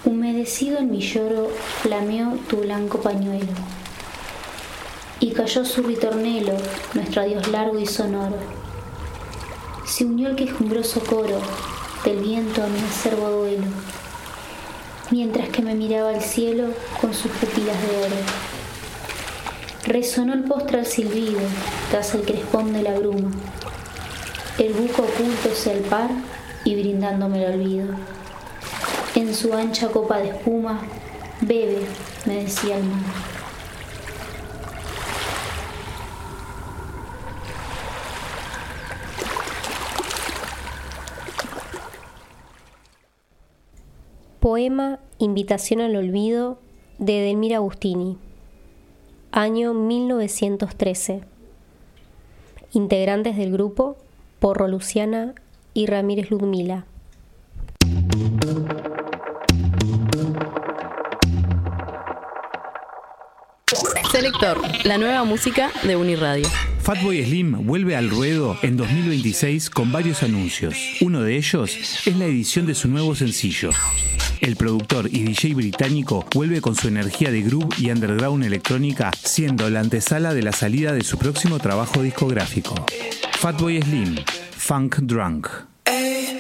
Humedecido en mi lloro, flameó tu blanco pañuelo, y cayó su ritornelo, nuestro adiós largo y sonoro. Se unió el quejumbroso coro del viento a mi acerbo duelo, mientras que me miraba al cielo con sus pupilas de oro. Resonó el postral silbido tras el crespón de la bruma, el buco ocultóse al par y brindándome el olvido. En su ancha copa de espuma, bebe, me decía el mar. Poema Invitación al Olvido de Edelmira Agustini. Año 1913. Integrantes del grupo: Porro Luciana y Ramírez Ludmila. Selector, la nueva música de Uniradio. Fatboy Slim vuelve al ruedo en 2026 con varios anuncios. Uno de ellos es la edición de su nuevo sencillo. El productor y DJ británico vuelve con su energía de groove y underground electrónica, siendo la antesala de la salida de su próximo trabajo discográfico. Fatboy Slim, Funk Drunk.